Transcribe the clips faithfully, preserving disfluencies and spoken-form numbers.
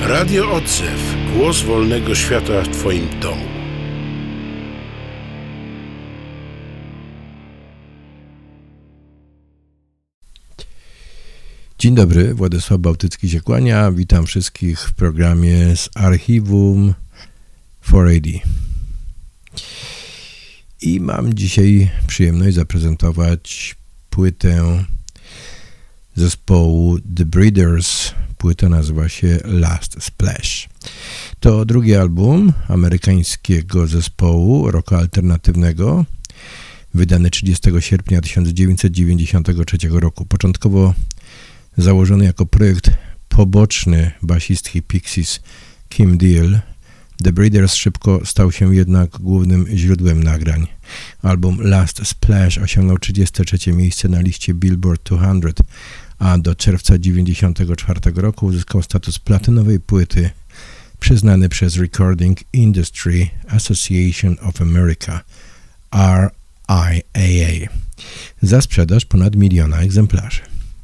Radio Odzew. Głos wolnego świata w Twoim domu. Dzień dobry, Władysław Bałtycki się kłania. Witam wszystkich w programie z Archiwum cztery A D. I mam dzisiaj przyjemność zaprezentować płytę zespołu The Breeders. Płyta nazywa się Last Splash. To drugi album amerykańskiego zespołu rocka alternatywnego, wydany trzydziestego sierpnia tysiąc dziewięćset dziewięćdziesiątego trzeciego roku. Początkowo założony jako projekt poboczny basistki Pixies Kim Deal, The Breeders szybko stał się jednak głównym źródłem nagrań. Album Last Splash osiągnął trzydzieste trzecie miejsce na liście Billboard dwieście, a do czerwca dziewięćdziesiątego czwartego roku uzyskał status platynowej płyty przyznany przez Recording Industry Association of America R I A A za sprzedaż ponad miliona egzemplarzy.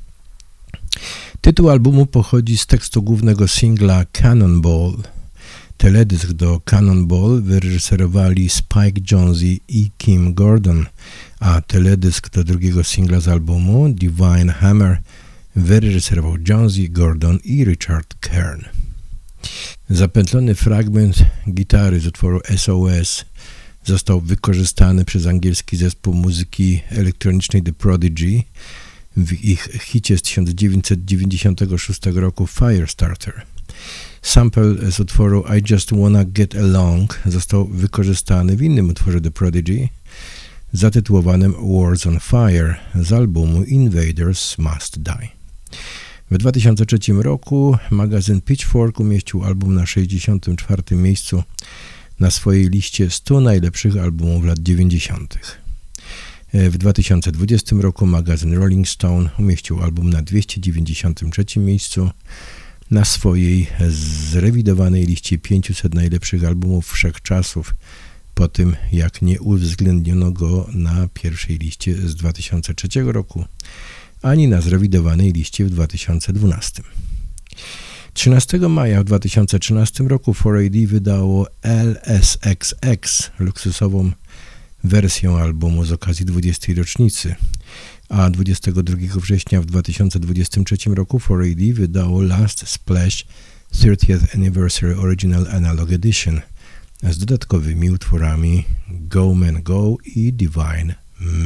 Tytuł albumu pochodzi z tekstu głównego singla Cannonball. Teledysk do Cannonball wyreżyserowali Spike Jonze i Kim Gordon, a teledysk do drugiego singla z albumu Divine Hammer wyreżyserował Jonze, Gordon i Richard Kern. Zapętlony fragment gitary z utworu S O S został wykorzystany przez angielski zespół muzyki elektronicznej The Prodigy w ich hicie z tysiąc dziewięćset dziewięćdziesiątego szóstego roku Firestarter. Sample z utworu I Just Wanna Get Along został wykorzystany w innym utworze The Prodigy zatytułowanym Words on Fire z albumu Invaders Must Die. W dwa tysiące trzecim roku magazyn Pitchfork umieścił album na sześćdziesiątym czwartym miejscu na swojej liście stu najlepszych albumów lat dziewięćdziesiątych. W dwa tysiące dwudziestym roku magazyn Rolling Stone umieścił album na dwieście dziewięćdziesiątym trzecim miejscu na swojej zrewidowanej liście pięciuset najlepszych albumów wszechczasów, po tym jak nie uwzględniono go na pierwszej liście z dwa tysiące trzeciego roku, ani na zrewidowanej liście w dwa tysiące dwunastym. trzynastego maja w dwa tysiące trzynastym roku cztery A D wydało L S X X, luksusową wersję albumu z okazji dwudziestej rocznicy, a dwudziestego drugiego września w dwa tysiące dwudziestym trzecim roku cztery A D wydało Last Splash thirtieth Anniversary Original Analog Edition z dodatkowymi utworami Go Man Go i Divine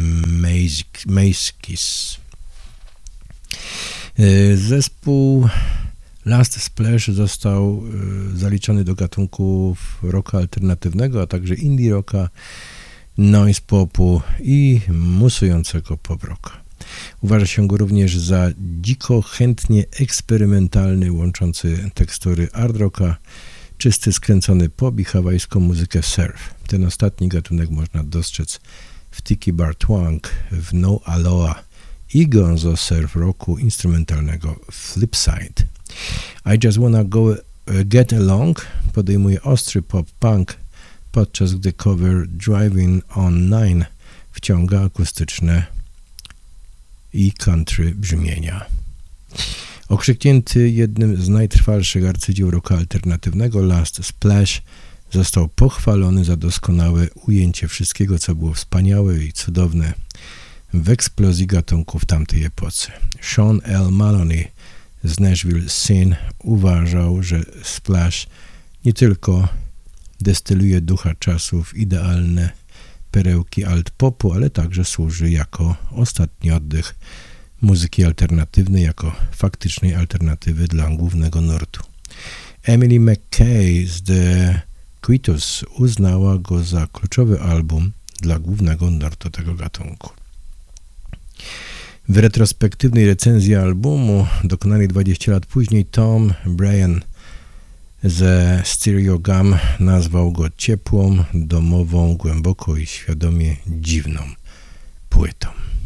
Maze-Kiss. Zespół Last Splash został zaliczony do gatunków rocka alternatywnego, a także indie rocka, noise popu i musującego pop rocka. Uważa się go również za dziko, chętnie eksperymentalny, łączący tekstury hard rocka, czysty, skręcony pop i hawajską muzykę surf. Ten ostatni gatunek można dostrzec w Tiki Bar Twang, w No Aloha i gonzo surf rocku instrumentalnego Flipside. I Just Wanna Go Get Along podejmuje ostry pop-punk, podczas gdy cover Driving on Nine wciąga akustyczne i country brzmienia. Okrzyknięty jednym z najtrwalszych arcydzieł rocka alternatywnego, Last Splash został pochwalony za doskonałe ujęcie wszystkiego, co było wspaniałe i cudowne w eksplozji gatunków tamtej epoce. Sean L. Maloney z Nashville Scene uważał, że Splash nie tylko destyluje ducha czasów, idealne perełki alt-popu, ale także służy jako ostatni oddech muzyki alternatywnej, jako faktycznej alternatywy dla głównego nurtu. Emily McKay z The Quitus uznała go za kluczowy album dla głównego nurtu tego gatunku. W retrospektywnej recenzji albumu, dokonanej dwadzieścia lat później, Tom Bryan ze Stereogum nazwał go ciepłą, domową, głęboko i świadomie dziwną płytą.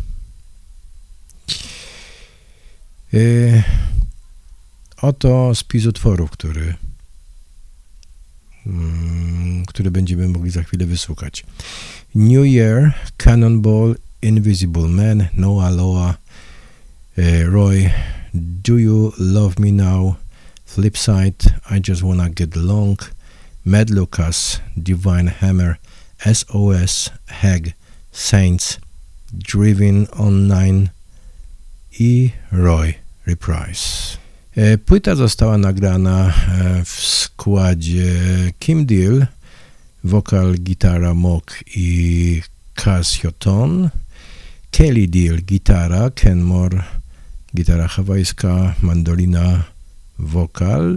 Yy, oto spis utworów, który, yy, który będziemy mogli za chwilę wysłuchać. New Year, Cannonball, Invisible Man, No Aloha, yy, Roy, Do You Love Me Now, Flipside, I Just Wanna Get Along, Mad Lucas, Divine Hammer, S O S, Hag, Saints, Driven Online i Roy Reprise. Płyta została nagrana w składzie Kim Deal, wokal, gitara, moog i Casio Tone, Kelly Deal, gitara, Kenmore, gitara hawajska, mandolina, wokal,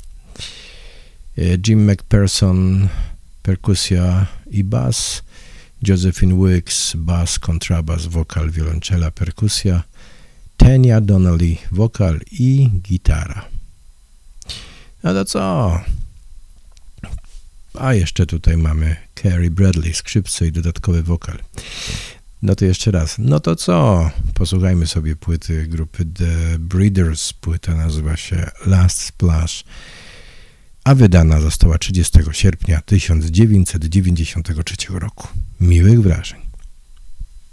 Jim McPherson, perkusja i bas, Josephine Wicks, bas, kontrabas, wokal, wiolonczela, perkusja, Tanya Donnelly, wokal i gitara. No to co? A jeszcze tutaj mamy Carrie Bradley, skrzypce i dodatkowy wokal. No to jeszcze raz. No to co? Posłuchajmy sobie płyty grupy The Breeders. Płyta nazywa się Last Splash, a wydana została trzydziestego sierpnia tysiąc dziewięćset dziewięćdziesiątego trzeciego roku. Miłych wrażeń.